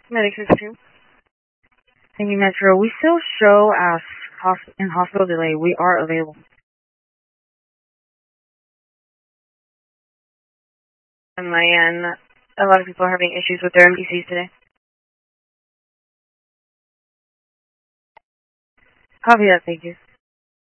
Medic 62. Thank you, Metro. We still show as in hospital delay. We are available. On my end, a lot of people are having issues with their MPCs today. Copy that, thank you.